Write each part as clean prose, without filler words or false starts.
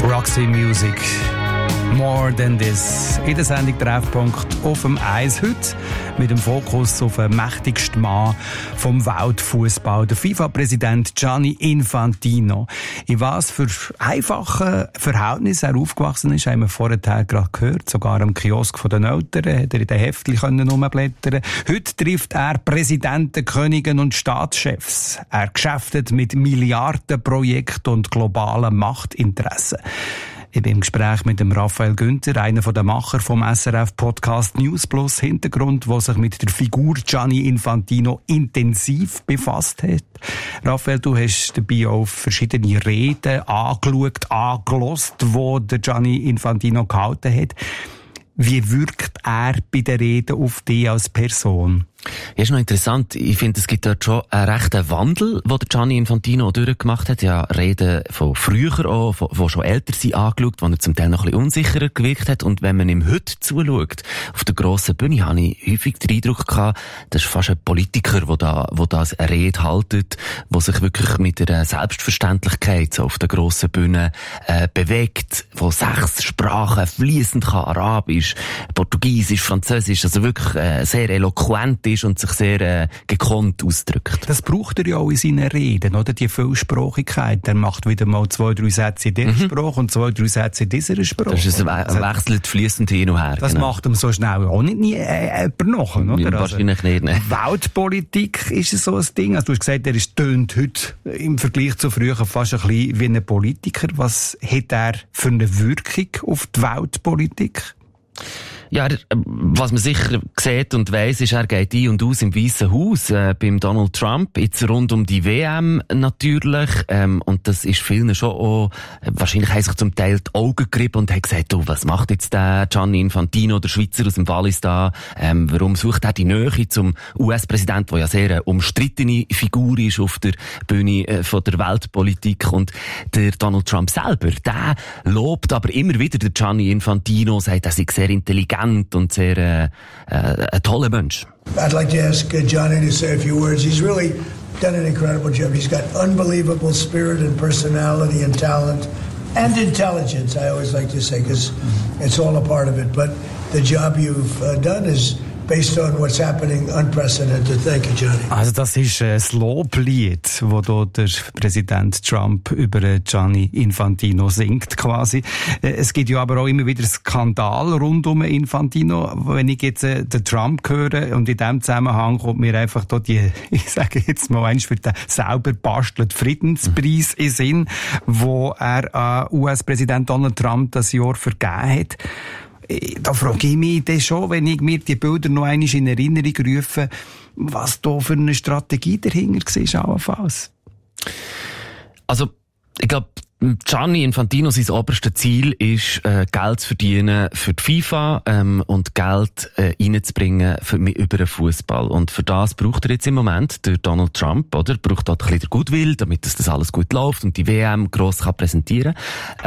Roxy Music. More than this. In der Sendung Treffpunkt auf dem Eis heute mit dem Fokus auf den mächtigsten Mann vom Weltfußball, der FIFA-Präsident Gianni Infantino. In was für einfachen Verhältnissen er aufgewachsen ist, haben wir vorher gerade gehört. Sogar am Kiosk von den Eltern hat er in den Heftchen rumblättern. Heute trifft er Präsidenten, Könige und Staatschefs. Er geschäftet mit Milliardenprojekten und globalen Machtinteressen. Ich bin im Gespräch mit dem Raphael Günther, einer der Macher vom SRF-Podcast News Plus Hintergrund, der sich mit der Figur Gianni Infantino intensiv befasst hat. Raphael, du hast dabei auch verschiedene Reden angehört, angehört, die der Gianni Infantino gehalten hat. Wie wirkt er bei den Reden auf dich als Person? Ja, ist noch interessant. Ich finde, es gibt dort schon einen rechten Wandel, den der Gianni Infantino durchgemacht hat. Ja, Reden von früher auch, die schon älter sind, angeschaut, wo er zum Teil noch ein bisschen unsicherer gewirkt hat. Und wenn man ihm heute zuschaut, auf der grossen Bühne, habe ich häufig den Eindruck gehabt, das ist fast ein Politiker, der eine Rede haltet, der sich wirklich mit einer Selbstverständlichkeit so auf der grossen Bühne bewegt, der 6 Sprachen fließend kann, Arabisch, Portugiesisch, Französisch, also wirklich sehr eloquent ist und sich sehr gekonnt ausdrückt. Das braucht er ja auch in seinen Reden, oder? Die Vielsprachigkeit. Er macht wieder mal 2-3 Sätze in dieser Sprache und 2-3 Sätze in dieser Sprache. Das ist wechselt fließend hin und her. Das macht ihm so schnell auch nicht jemand nach, oder? Ja, wahrscheinlich nicht, ne? Weltpolitik ist so ein Ding. Also du hast gesagt, er tönt heute im Vergleich zu früher fast ein bisschen wie ein Politiker. Was hat er für eine Wirkung auf die Weltpolitik? Ja, was man sicher sieht und weiss, ist, er geht ein und aus im Weissen Haus, beim Donald Trump, jetzt rund um die WM natürlich, und das ist vielen schon auch, wahrscheinlich haben sich zum Teil die Augen gerieben und haben gesagt, du, was macht jetzt der Gianni Infantino, der Schweizer aus dem Wallis da, warum sucht er die Nähe zum US-Präsident, der ja sehr eine umstrittene Figur ist auf der Bühne von der Weltpolitik, und der Donald Trump selber, der lobt aber immer wieder der Gianni Infantino, sagt, er sei sehr intelligent und sehr ein toller Mensch. I'd like to ask Gianni to say a few words. He's really done an incredible job. He's got unbelievable spirit and personality and talent and intelligence, I always like to say, because it's all a part of it. But the job you've done is based on what's happening, unprecedented. Thank you, Gianni. Also das ist ein Loblied, das der Präsident Trump über Gianni Infantino singt quasi. Es gibt ja aber auch immer wieder Skandal rund um Infantino. Wenn ich jetzt den Trump höre und in diesem Zusammenhang kommt mir einfach da ich sage jetzt mal eins für den selber bastelt Friedenspreis in Sinn, wo er US-Präsident Donald Trump das Jahr vergeben hat. Da frage ich mich dann schon, wenn ich mir die Bilder noch einmal in Erinnerung rufe, was da für eine Strategie dahinter war, allenfalls. Also, ich glaube, Gianni Infantino, sein oberstes Ziel ist, Geld zu verdienen für die FIFA und Geld reinzubringen über den Fußball. Und für das braucht er jetzt im Moment der Donald Trump, oder? Braucht dort ein bisschen der Goodwill, damit das alles gut läuft und die WM gross kann präsentieren.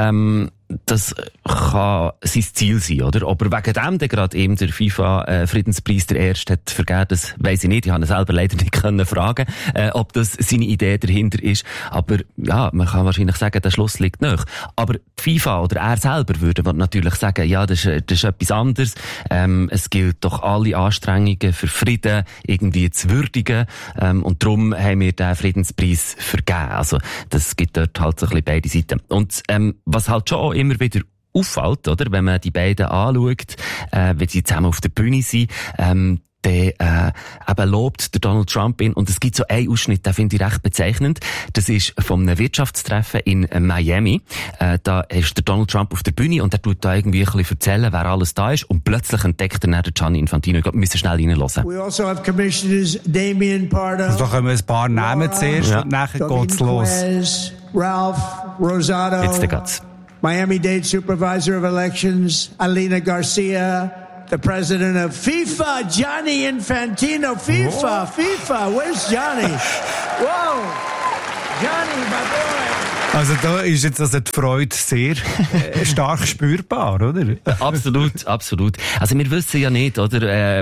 Das kann sein Ziel sein, oder? Aber wegen dem, der gerade eben der FIFA-Friedenspreis der erste hat vergeben, das weiss ich nicht. Ich habe ihn selber leider nicht können fragen, ob das seine Idee dahinter ist. Aber ja, man kann wahrscheinlich sagen, der Schluss liegt nahe. Aber die FIFA oder er selber würde natürlich sagen, ja, das ist etwas anderes. Es gilt doch alle Anstrengungen für Frieden irgendwie zu würdigen. Und darum haben wir den Friedenspreis vergeben. Also, das gibt dort halt so ein bisschen beide Seiten. Und was halt schon immer wieder auffällt, oder, wenn man die beiden anschaut, wenn sie zusammen auf der Bühne sind, dann eben lobt der Donald Trump ihn. Und es gibt so einen Ausschnitt, den finde ich recht bezeichnend. Das ist von einem Wirtschaftstreffen in Miami. Da ist der Donald Trump auf der Bühne und er tut da irgendwie ein bisschen erzählen, wer alles da ist. Und plötzlich entdeckt er dann den Gianni Infantino. Ich glaube, wir müssen schnell reinhören. We also have commissioners Damien Pardo. Also da kommen ein paar Namen zuerst und nachher geht's los. Ralph Rosado. Jetzt geht's. Miami-Dade Supervisor of Elections, Alina Garcia, the President of FIFA, Gianni Infantino. FIFA, where's Gianni? Whoa, Gianni, my boy. Also da ist jetzt also die Freude sehr stark spürbar, oder? Absolut, absolut. Also wir wissen ja nicht, oder,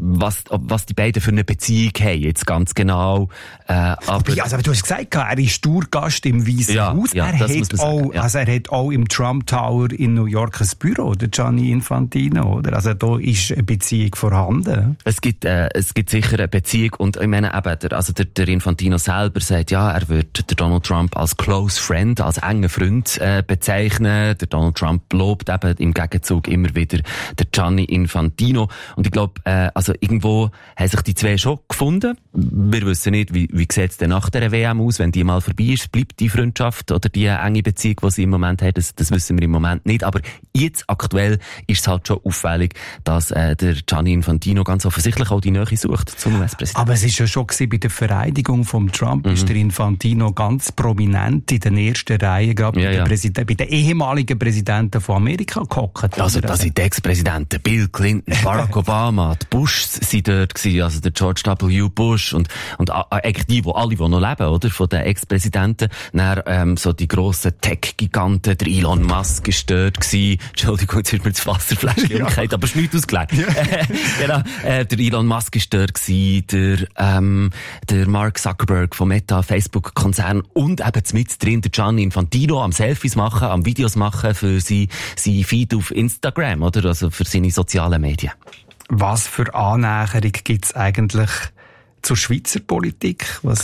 was die beiden für eine Beziehung haben, jetzt ganz genau. Aber du hast gesagt, er ist Tourgast im Weißen Haus. Ja, er hat auch im Trump Tower in New York ein Büro, der Gianni Infantino, oder? Also da ist eine Beziehung vorhanden. Es gibt sicher eine Beziehung und ich meine eben, der Infantino selber sagt, ja, er wird der Donald Trump als Close Friend, als engen Freund bezeichnen. Der Donald Trump lobt eben im Gegenzug immer wieder der Gianni Infantino. Und ich glaube, also irgendwo haben sich die zwei schon gefunden. Wir wissen nicht, wie sieht es denn nach der WM aus, wenn die mal vorbei ist, bleibt die Freundschaft oder die enge Beziehung, die sie im Moment haben, das wissen wir im Moment nicht. Aber jetzt aktuell ist es halt schon auffällig, dass der Gianni Infantino ganz offensichtlich auch die Nähe sucht zum US-Präsidenten. Aber es ist ja schon gewesen, bei der Vereidigung von Trump ist der Infantino ganz prominent in der ersten Reihe, gerade bei den ehemaligen Präsidenten von Amerika gehockt. Also da sind die Ex-Präsidenten, Bill Clinton, Barack Obama, die Bushs sind dort gewesen, also der George W. Bush und eigentlich die noch leben, oder? Von den Ex-Präsidenten. Dann, so die grossen Tech-Giganten, der Elon Musk ist dort gewesen. Entschuldigung, jetzt ist mir das Wasserfläschchen umgekehrt, aber ist nicht ausgelegt. Genau, der Elon Musk ist dort gewesen, der Mark Zuckerberg vom Meta, Facebook-Konzern und eben mit drin der Gianni Infantino am Selfies machen, am Videos machen für sein Feed auf Instagram, oder? Also für seine sozialen Medien. Was für Annäherung gibt's eigentlich zur Schweizer Politik?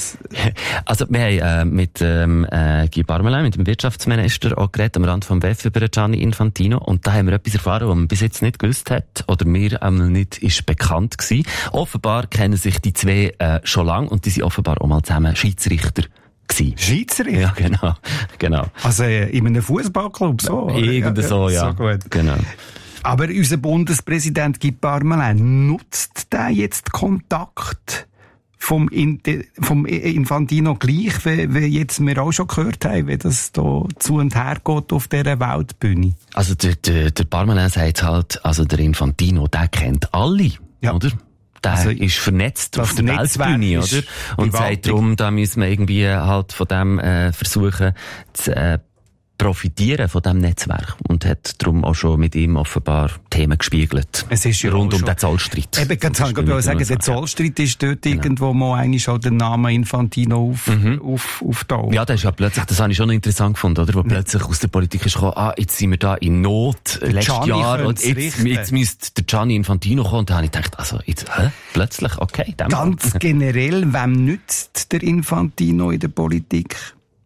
Also, wir haben mit Guy Parmelin, mit dem Wirtschaftsminister, auch geredet, am Rand vom WEF über Gianni Infantino. Und da haben wir etwas erfahren, was man bis jetzt nicht gewusst hat, oder mir nicht ist bekannt gewesen. Offenbar kennen sich die zwei schon lang und die sind offenbar auch mal zusammen Schiedsrichter gewesen. Schiedsrichter? Ja, genau. Also in einem Fußballclub so? So, ja. So gut. Genau. Aber unser Bundespräsident Guy Parmelin, nutzt der jetzt Kontakt vom Infantino gleich, wie jetzt wir auch schon gehört haben, wie das da zu und her geht auf dieser Weltbühne? Also der Parmelin sagt halt, also der Infantino, der kennt alle, oder? Der ist vernetzt auf der Weltbühne, oder? Und sagt darum, da müssen wir irgendwie halt von dem versuchen zu profitieren von diesem Netzwerk und hat darum auch schon mit ihm offenbar Themen gespiegelt. Es ist ja rund um den Zollstreit. Eben, ganz ich sagen, der Zollstreit ist dort irgendwo mal eigentlich auch der Name Infantino auftaucht. Ja, das ist ja plötzlich, das habe ich schon noch interessant gefunden, oder? Wo plötzlich aus der Politik ist gekommen, jetzt sind wir da in Not, letztes Jahr, und jetzt müsste der Gianni Infantino kommen, und da habe ich gedacht, also, jetzt, plötzlich, okay. Ganz generell, wem nützt der Infantino in der Politik?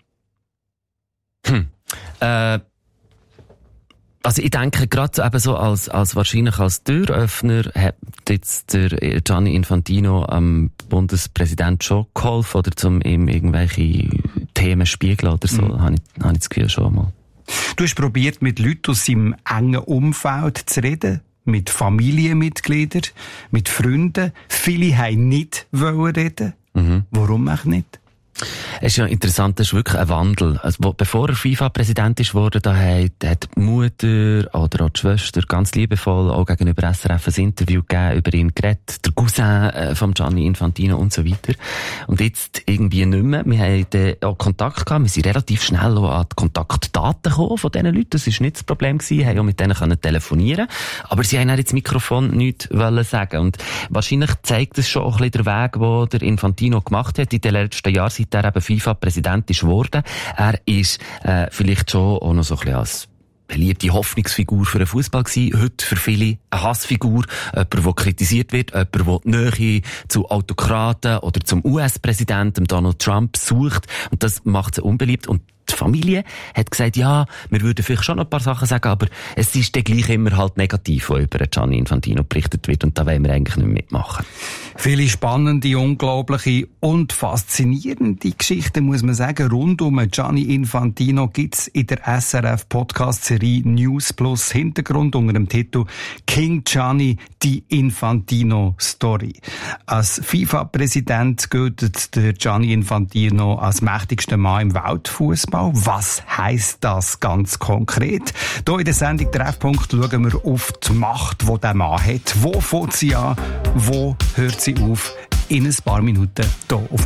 Also ich denke, gerade eben so als wahrscheinlich als Türöffner hat jetzt der Gianni Infantino am Bundespräsident schon geholfen, oder zum ihm irgendwelche Themen spiegeln oder so, habe ich das Gefühl schon mal. Du hast probiert, mit Leuten aus seinem engen Umfeld zu reden, mit Familienmitgliedern, mit Freunden. Viele haben nicht reden. Warum auch nicht? Es ist ja interessant, das ist wirklich ein Wandel. Also, bevor er FIFA-Präsident ist worden, da hat die Mutter oder auch die Schwester ganz liebevoll auch gegenüber SRF ein Interview gegeben, über ihn geredet, der Cousin von Gianni Infantino und so weiter. Und jetzt irgendwie nicht mehr. Wir haben auch Kontakt gehabt, wir sind relativ schnell auch an die Kontaktdaten gekommen von diesen Leuten. Das war nicht das Problem gewesen, wir haben auch mit denen können telefonieren. Aber sie haben auch jetzt Mikrofon nichts wollen sagen. Und wahrscheinlich zeigt es schon auch ein bisschen den Weg, den der Infantino gemacht hat in den letzten Jahren, seit er eben FIFA-Präsident ist worden. Er ist vielleicht schon auch noch so ein bisschen als beliebte Hoffnungsfigur für den Fußball gewesen. Heute für viele eine Hassfigur. Jemand, der kritisiert wird. Jemand, der die Nähe zu Autokraten oder zum US-Präsidenten Donald Trump sucht. Und das macht sie unbeliebt. Und die Familie hat gesagt, ja, wir würden vielleicht schon noch ein paar Sachen sagen, aber es ist dann gleich immer halt negativ, was über Gianni Infantino berichtet wird, und da wollen wir eigentlich nicht mitmachen. Viele spannende, unglaubliche und faszinierende Geschichten, muss man sagen, rund um Gianni Infantino gibt's in der SRF-Podcast-Serie News Plus Hintergrund unter dem Titel King Gianni, die Infantino-Story. Als FIFA-Präsident gilt der Gianni Infantino als mächtigster Mann im Weltfußball. Was heisst das ganz konkret? Hier in der Sendung Treffpunkt schauen wir auf die Macht, die der Mann hat. Wo fängt sie an? Wo hört sie auf? In ein paar Minuten hier auf